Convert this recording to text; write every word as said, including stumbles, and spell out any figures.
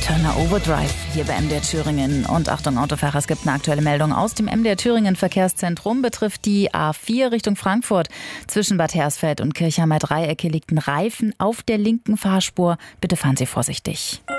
Turner Overdrive hier bei M D R Thüringen. Und Achtung Autofahrer, es gibt eine aktuelle Meldung aus dem M D R Thüringen Verkehrszentrum. Betrifft die A vier Richtung Frankfurt. Zwischen Bad Hersfeld und Kirchheimer Dreiecke liegt ein Reifen auf der linken Fahrspur. Bitte fahren Sie vorsichtig.